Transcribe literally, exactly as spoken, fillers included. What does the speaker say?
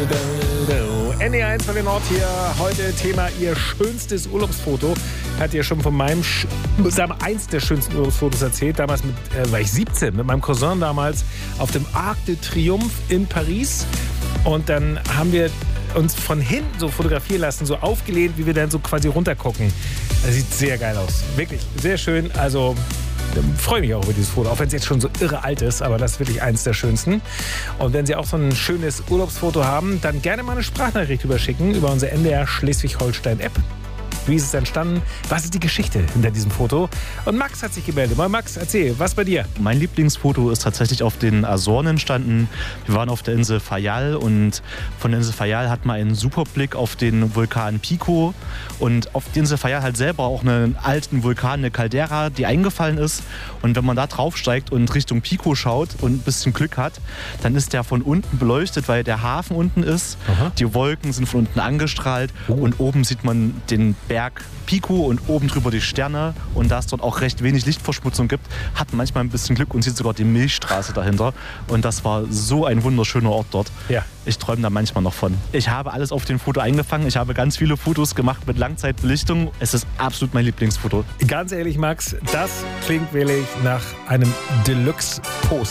N D eins von der Nord hier. Heute Thema ihr schönstes Urlaubsfoto. Hat ja schon von meinem, sagen wir, eins der schönsten Urlaubsfotos erzählt. Damals mit, äh, war ich siebzehn, mit meinem Cousin damals auf dem Arc de Triomphe in Paris. Und dann haben wir uns von hinten so fotografieren lassen, so aufgelehnt, wie wir dann so quasi runtergucken. Das sieht sehr geil aus. Wirklich sehr schön. Also freue mich auch über dieses Foto, auch wenn es jetzt schon so irre alt ist, aber das ist wirklich eins der schönsten. Und wenn Sie auch so ein schönes Urlaubsfoto haben, dann gerne mal eine Sprachnachricht überschicken über unsere N D R Schleswig-Holstein-App. Wie ist es entstanden? Was ist die Geschichte hinter diesem Foto? Und Max hat sich gemeldet. Mal Max, erzähl, was bei dir? Mein Lieblingsfoto ist tatsächlich auf den Azoren entstanden. Wir waren auf der Insel Fayal und von der Insel Fayal hat man einen super Blick auf den Vulkan Pico. Und auf der Insel Fayal hat selber auch einen alten Vulkan, eine Caldera, die eingefallen ist. Und wenn man da draufsteigt und Richtung Pico schaut und ein bisschen Glück hat, dann ist der von unten beleuchtet, weil der Hafen unten ist. Aha. Die Wolken sind von unten angestrahlt oh. und oben sieht man den Berg Pico und oben drüber die Sterne. Und da es dort auch recht wenig Lichtverschmutzung gibt, hat man manchmal ein bisschen Glück und sieht sogar die Milchstraße dahinter. Und das war so ein wunderschöner Ort dort. Ja. Ich träume da manchmal noch von. Ich habe alles auf dem Foto eingefangen. Ich habe ganz viele Fotos gemacht mit Langzeitbelichtung. Es ist absolut mein Lieblingsfoto. Ganz ehrlich, Max, das klingt wirklich nach einem Deluxe-Post.